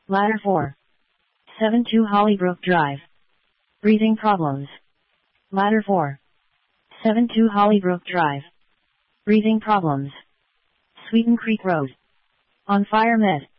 Ladder 4. 72 Hollybrook Drive. Breathing problems. Ladder 4. 72 Hollybrook Drive. Breathing problems. Sweeten Creek Road. On Fire Med.